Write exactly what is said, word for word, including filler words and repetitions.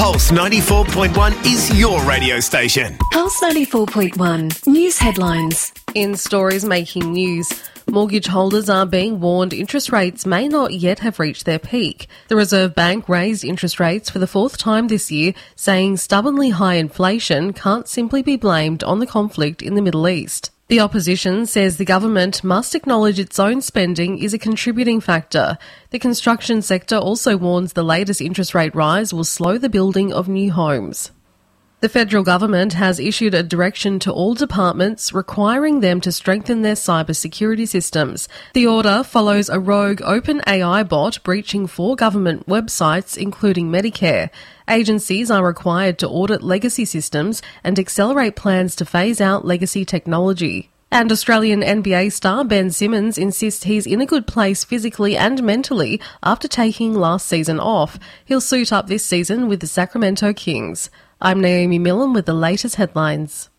Pulse ninety-four point one is your radio station. Pulse ninety-four point one News headlines. In stories making news, mortgage holders are being warned interest rates may not yet have reached their peak. The Reserve Bank raised interest rates for the fourth time this year, saying stubbornly high inflation can't simply be blamed on the conflict in the Middle East. The opposition says the government must acknowledge its own spending is a contributing factor. The construction sector also warns the latest interest rate rise will slow the building of new homes. The federal government has issued a direction to all departments requiring them to strengthen their cybersecurity systems. The order follows a rogue OpenAI bot breaching four government websites, including Medicare. Agencies are required to audit legacy systems and accelerate plans to phase out legacy technology. And Australian N B A star Ben Simmons insists he's in a good place physically and mentally after taking last season off. He'll suit up this season with the Sacramento Kings. I'm Naomi Millen with the latest headlines.